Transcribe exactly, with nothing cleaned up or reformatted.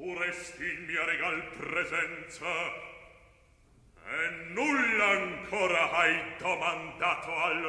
resti in mia regal presenza e nulla ancora hai domandato al